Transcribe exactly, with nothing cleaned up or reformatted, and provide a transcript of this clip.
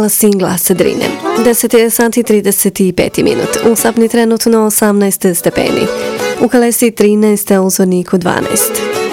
Gala singla sa Drine. deset sati trideset pet minut. U Sapni trenutno osamnaest stepeni. U Kalesi trinaest, a u Zvorniku dvanaest.